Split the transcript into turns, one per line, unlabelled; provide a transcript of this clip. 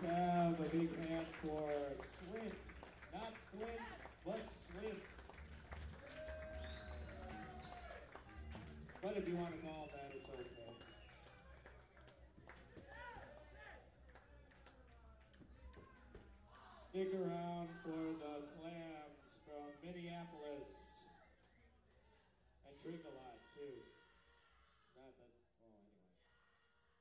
have a big hand for Swint. Not Flint, but Swint. But if you want to call him that, it's okay. Stick around for the Clams from Minneapolis. And drink a lot, too.